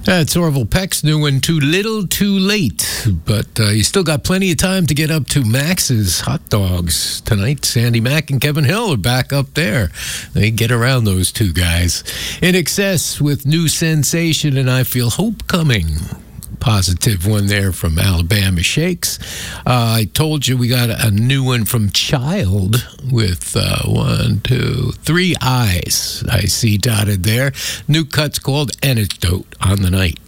That's Orville Peck's new one, Too Little, Too Late. But you still got plenty of time to get up to Max's Hot Dogs tonight. Sandy Mack and Kevin Hill are back up there. They get around those two guys. In Excess with New Sensation and I Feel Hope Coming. Positive one there from Alabama Shakes. I told you we got a new one from Child with 1, 2, 3 eyes I see dotted there. New cut's called Anecdote on the night.